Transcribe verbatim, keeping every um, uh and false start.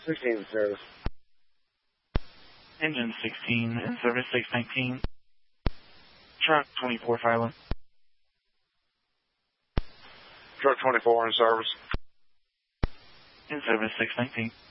sixteen in service. Engine sixteen in service, six nineteen. Truck twenty-four silent. Truck twenty-four in service. In service, six nineteen.